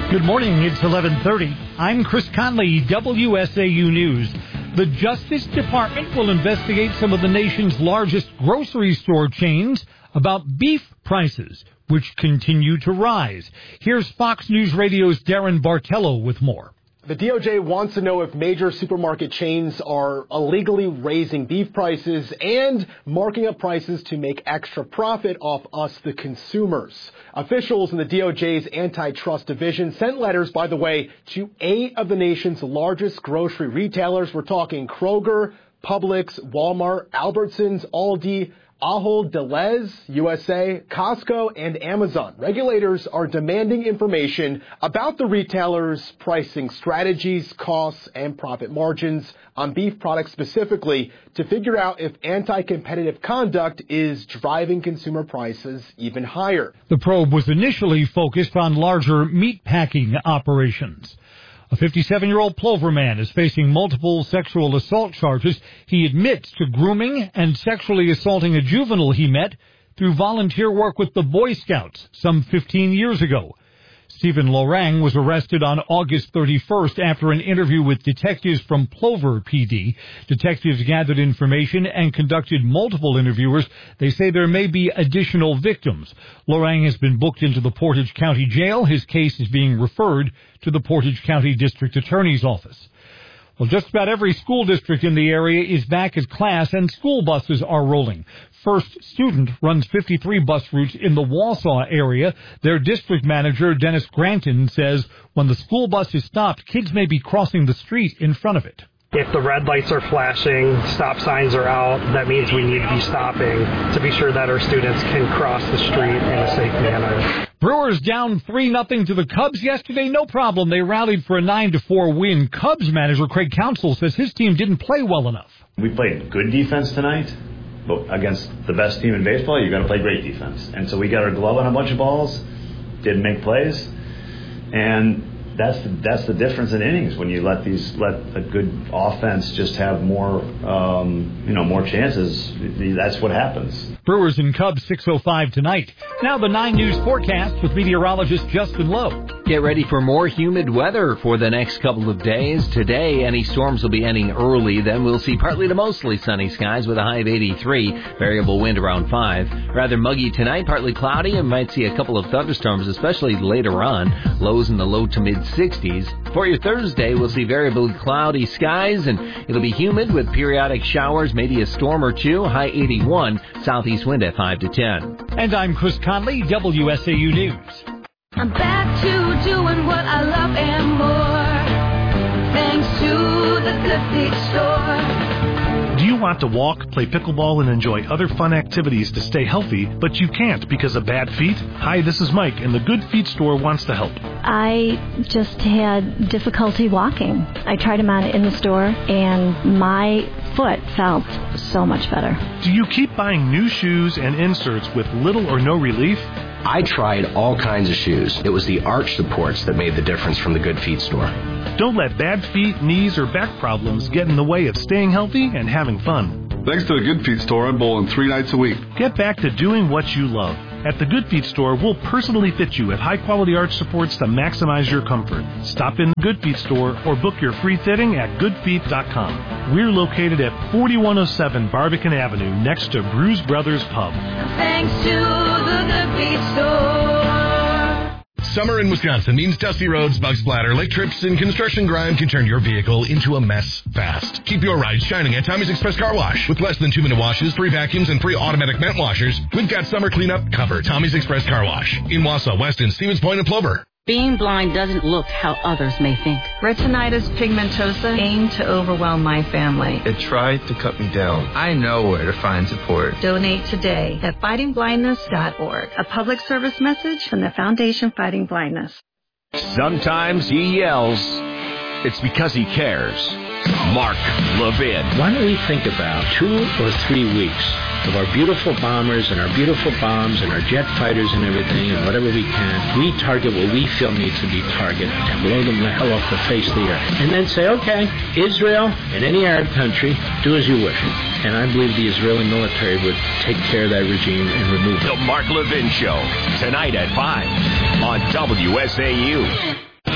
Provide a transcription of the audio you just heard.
Good morning, it's 11:30. I'm Chris Conley, WSAU News. The Justice Department will investigate some of the nation's largest grocery store chains about beef prices, which continue to rise. Here's Fox News Radio's Darren Bartello with more. The DOJ wants to know if major supermarket chains are illegally raising beef prices and marking up prices to make extra profit off us, the consumers. Officials in the DOJ's antitrust division sent letters, by the way, to 8 of the nation's largest grocery retailers. We're talking Kroger, Publix, Walmart, Albertsons, Aldi, Ahold Delhaize, USA, Costco, and Amazon. Regulators are demanding information about the retailers' pricing strategies, costs, and profit margins on beef products specifically to figure out if anti-competitive conduct is driving consumer prices even higher. The probe was initially focused on larger meat packing operations. A 57-year-old Plover man is facing multiple sexual assault charges. He admits to grooming and sexually assaulting a juvenile he met through volunteer work with the Boy Scouts some 15 years ago. Stephen Lorang was arrested on August 31st after an interview with detectives from Plover PD. Detectives gathered information and conducted multiple interviewers. They say there may be additional victims. Lorang has been booked into the Portage County Jail. His case is being referred to the Portage County District Attorney's Office. Well, just about every school district in the area is back at class and school buses are rolling. First Student runs 53 bus routes in the Wausau area. Their district manager, Dennis Granton, says when the school bus is stopped, kids may be crossing the street in front of it. If the red lights are flashing, stop signs are out, that means we need to be stopping to be sure that our students can cross the street in a safe manner. Brewers down 3-0 to the Cubs yesterday. No problem. They rallied for a 9-4 win. Cubs manager Craig Counsell says his team didn't play well enough. We played good defense tonight, but against the best team in baseball, you got to play great defense. And so we got our glove on a bunch of balls, didn't make plays, and that's the difference in innings when you let a good offense just have more more chances. That's what happens. Brewers and Cubs 6:05 tonight. Now the 9 News forecast with meteorologist Justin Lowe. Get ready for more humid weather for the next couple of days. Today, any storms will be ending early. Then we'll see partly to mostly sunny skies with a high of 83, variable wind around 5. Rather muggy tonight, partly cloudy, and might see a couple of thunderstorms, especially later on. Lows in the low to mid-60s. For your Thursday, we'll see variably cloudy skies, and it'll be humid with periodic showers, maybe a storm or two. High 81, southeast wind at 5 to 10. And I'm Chris Conley, WSAU News. I'm back to doing what I love and more, thanks to the Good Feet Store. Do you want to walk, play pickleball, and enjoy other fun activities to stay healthy, but you can't because of bad feet? Hi, this is Mike, and the Good Feet Store wants to help. I just had difficulty walking. I tried them on in the store, and my foot felt so much better. Do you keep buying new shoes and inserts with little or no relief? I tried all kinds of shoes. It was the arch supports that made the difference from the Good Feet Store. Don't let bad feet, knees, or back problems get in the way of staying healthy and having fun. Thanks to the Good Feet Store, I'm bowling 3 nights a week. Get back to doing what you love. At the Good Feet Store, we'll personally fit you with high-quality arch supports to maximize your comfort. Stop in the Good Feet Store or book your free fitting at goodfeet.com. We're located at 4107 Barbican Avenue, next to Bruise Brothers Pub. Thanks to the Good Feet Store. Summer in Wisconsin means dusty roads, bug splatter, lake trips, and construction grime can turn your vehicle into a mess fast. Keep your ride shining at Tommy's Express Car Wash. With less than 2-minute washes, free vacuums, and free automatic vent washers, we've got summer cleanup covered. Tommy's Express Car Wash in Wausau, Weston, Stevens Point, and Plover. Being blind doesn't look how others may think. Retinitis pigmentosa aimed to overwhelm my family. It tried to cut me down. I know where to find support. Donate today at fightingblindness.org. A public service message from the Foundation Fighting Blindness. Sometimes he yells. It's because he cares. Mark Levin. Why don't we think about 2 or 3 weeks of our beautiful bombers and our beautiful bombs and our jet fighters and everything and whatever we can, we target what we feel needs to be targeted and blow them the hell off the face of the earth. And then say, okay, Israel and any Arab country, do as you wish. And I believe the Israeli military would take care of that regime and remove it. The Mark Levin Show, tonight at 5 on WSAU.